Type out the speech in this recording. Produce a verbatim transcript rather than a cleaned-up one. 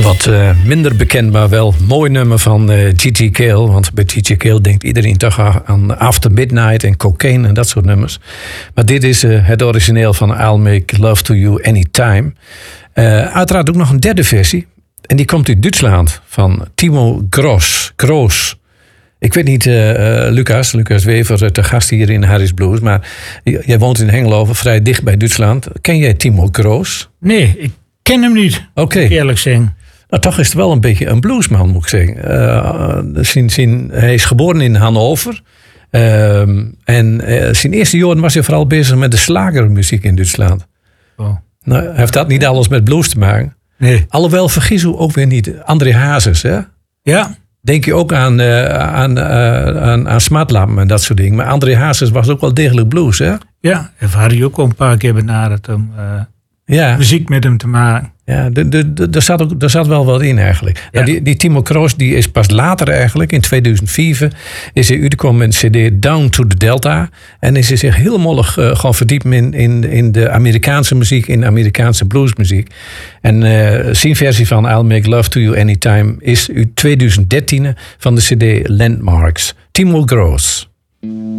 Wat uh, minder bekend, maar wel mooi nummer van uh, G G Cale. Want bij G G Cale denkt iedereen toch aan After Midnight en Cocaine en dat soort nummers. Maar dit is uh, het origineel van I'll Make Love to You Anytime. Uh, uiteraard ook nog een derde versie. En die komt uit Duitsland van Timo Gross. Gross. Ik weet niet, uh, uh, Lucas, Lucas Wever, te gast hier in Harry's Blues. Maar jij woont in Hengelo, vrij dicht bij Duitsland. Ken jij Timo Gross? Nee, ik ken hem niet. Oké. Okay. Eerlijk zeggen. Nou, toch is het wel een beetje een bluesman, moet ik zeggen. Uh, zijn, zijn, hij is geboren in Hannover. Uh, en uh, zijn eerste jaren was hij vooral bezig met de slagermuziek in Duitsland. Oh. Nou, heeft dat niet alles met blues te maken? Nee. Alhoewel, vergis u ook weer niet. André Hazes, hè? Ja. Denk je ook aan, uh, aan, uh, aan, aan Smartlam en dat soort dingen. Maar André Hazes was ook wel degelijk blues, hè? Ja, en Harry ook al een paar keer benaderd om uh, ja. muziek met hem te maken. Ja, er zat, ook, er zat wel wat in eigenlijk. Ja. Nou, die, die Timo Gross die is pas later eigenlijk, in tweeduizend vier... is hij uitgekomen met een cd Down to the Delta. En is hij zich heel mollig uh, gewoon verdiept in, in, in de Amerikaanse muziek, in de Amerikaanse bluesmuziek. En uh, zijn versie van I'll Make Love to You Anytime is uit tweeduizend dertien van de cd Landmarks. Timo Gross.